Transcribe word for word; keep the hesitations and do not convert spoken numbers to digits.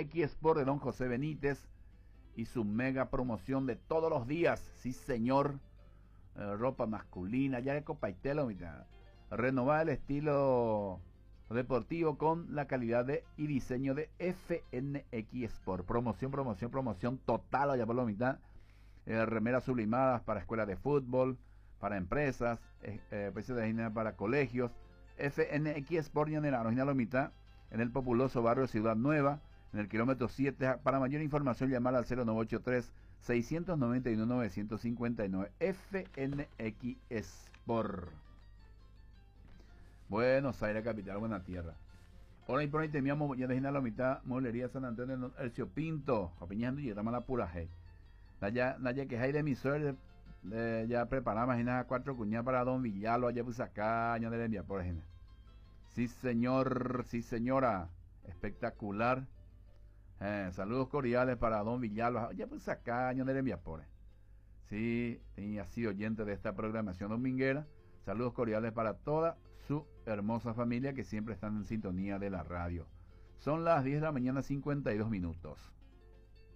X Sport de don José Benítez y su mega promoción de todos los días. Sí, señor. Eh, ropa masculina, ya de Copaitelo, mira. Renovar el estilo deportivo con la calidad de y diseño de F N X Sport. Promoción, promoción, promoción total, allá por la mitad. Eh, remeras sublimadas para escuelas de fútbol, para empresas, eh, eh, precios de dinero para colegios. F N X Sport y en el Arojina la mitad, en el populoso barrio Ciudad Nueva, en el kilómetro siete. Para mayor información, llamar al cero nueve ocho tres, seis nueve uno, nueve cinco nueve. F N X Sport. Buenos Aires, capital, buena tierra. Ahora y por ahí teníamos ya de la mitad, Molería San Antonio, Ercio Pinto, opinando y estamos a la pura G. Naya, Naya que hay de mi suerte, eh, ya preparamos, imagina cuatro cuñadas para don Villalba, allá pues acá, año de envía, por ejemplo. Sí, señor, sí, señora, espectacular. Eh, saludos cordiales para don Villalba, allá pues acá, año de envía, por ejemplo. Sí, y así oyente de esta programación dominguera. Saludos cordiales para toda su hermosa familia que siempre están en sintonía de la radio. Son las diez de la mañana, cincuenta y dos minutos.